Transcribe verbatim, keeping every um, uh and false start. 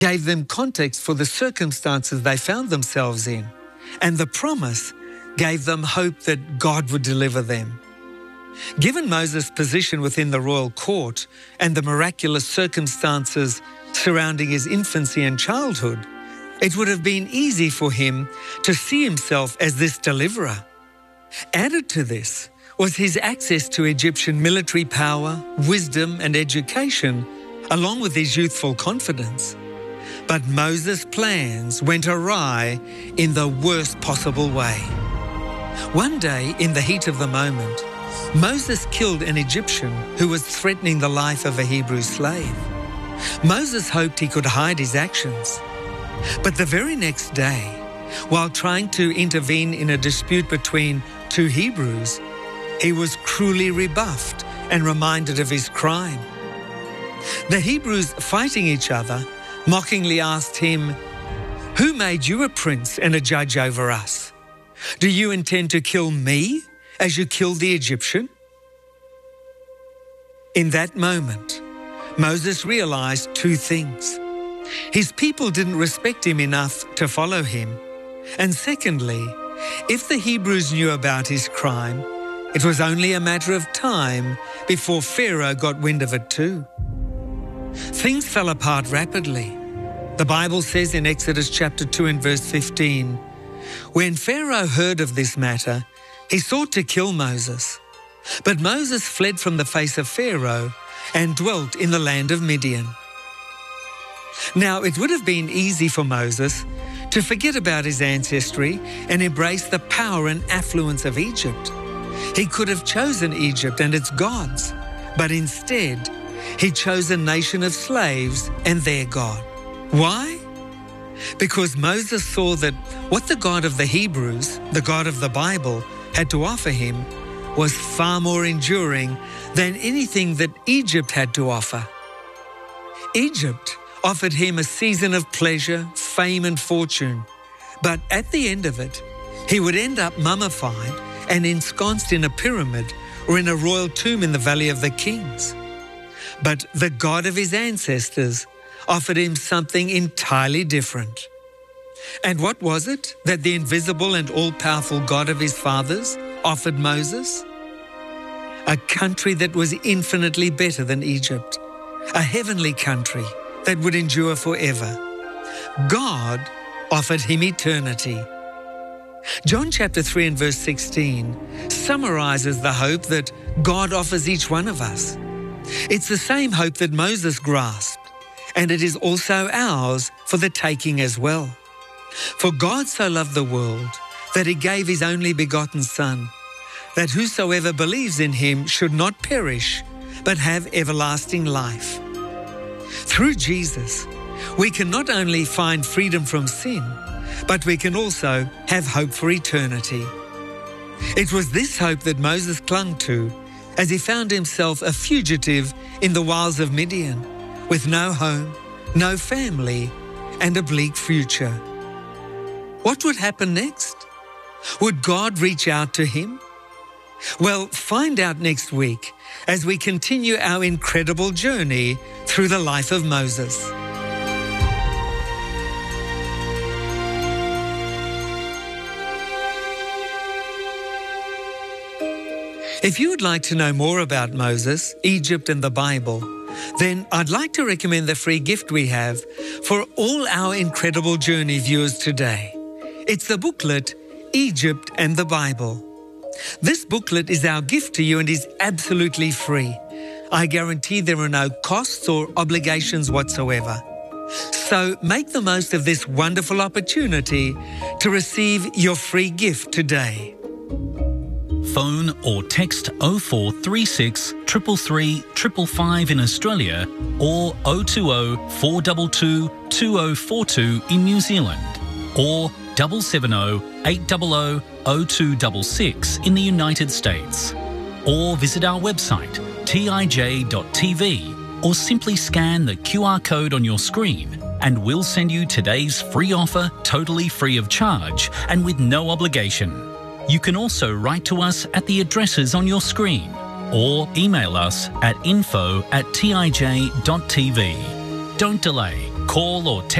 gave them context for the circumstances they found themselves in, and the promise gave them hope that God would deliver them. Given Moses' position within the royal court and the miraculous circumstances surrounding his infancy and childhood, it would have been easy for him to see himself as this deliverer. Added to this was his access to Egyptian military power, wisdom, and education, along with his youthful confidence. But Moses' plans went awry in the worst possible way. One day, in the heat of the moment, Moses killed an Egyptian who was threatening the life of a Hebrew slave. Moses hoped he could hide his actions. But the very next day, while trying to intervene in a dispute between two Hebrews, he was cruelly rebuffed and reminded of his crime. The Hebrews, fighting each other, mockingly asked him, "Who made you a prince and a judge over us? Do you intend to kill me as you killed the Egyptian?" In that moment, Moses realized two things. His people didn't respect him enough to follow him. And secondly, if the Hebrews knew about his crime, it was only a matter of time before Pharaoh got wind of it too. Things fell apart rapidly. The Bible says in Exodus chapter two and verse fifteen, "When Pharaoh heard of this matter, he sought to kill Moses. But Moses fled from the face of Pharaoh and dwelt in the land of Midian." Now, it would have been easy for Moses to forget about his ancestry and embrace the power and affluence of Egypt. He could have chosen Egypt and its gods, but instead, he chose a nation of slaves and their God. Why? Because Moses saw that what the God of the Hebrews, the God of the Bible, had to offer him was far more enduring than anything that Egypt had to offer. Egypt offered him a season of pleasure, fame, and fortune, but at the end of it, he would end up mummified and ensconced in a pyramid or in a royal tomb in the Valley of the Kings. But the God of his ancestors offered him something entirely different. And what was it that the invisible and all-powerful God of his fathers offered Moses? A country that was infinitely better than Egypt, a heavenly country that would endure forever. God offered him eternity. John chapter three and verse sixteen summarizes the hope that God offers each one of us. It's the same hope that Moses grasped, and it is also ours for the taking as well. For God so loved the world that he gave his only begotten Son, that whosoever believes in him should not perish, but have everlasting life. Through Jesus, we can not only find freedom from sin, but we can also have hope for eternity. It was this hope that Moses clung to as he found himself a fugitive in the wilds of Midian, with no home, no family, and a bleak future. What would happen next? Would God reach out to him? Well, find out next week as we continue our incredible journey through the life of Moses. If you would like to know more about Moses, Egypt, and the Bible, then I'd like to recommend the free gift we have for all our incredible journey viewers today. It's the booklet, Egypt and the Bible. This booklet is our gift to you and is absolutely free. I guarantee there are no costs or obligations whatsoever. So make the most of this wonderful opportunity to receive your free gift today. Phone or text oh four three six, three three three, five five five in Australia or oh two oh, four two two, two oh four two in New Zealand or seven seven oh, eight hundred, oh two six six in the United States, or visit our website T I J dot T V or simply scan the Q R code on your screen and we'll send you today's free offer totally free of charge and with no obligation. You can also write to us at the addresses on your screen or email us at info at T I J dot T V. Don't delay. Call or text